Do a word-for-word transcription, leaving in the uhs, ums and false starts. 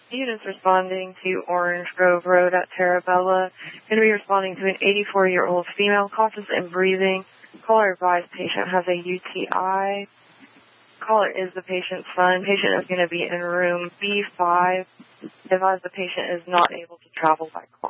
Units responding to Orange Grove Road at Terabella. Going to be responding to an eighty-four-year-old female, cautious and breathing. Caller advised patient has a U T I. Caller is the patient's son. Patient is going to be in room B five. Advised the patient is not able to travel by car.